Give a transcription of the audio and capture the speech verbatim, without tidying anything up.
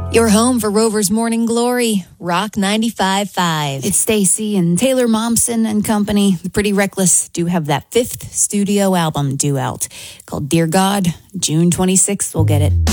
Your home for Rover's Morning Glory, Rock ninety-five point five. It's Stacy and Taylor Momsen and company. The Pretty Reckless do have that fifth studio album due out called Dear God. June twenty-sixth, we'll get it.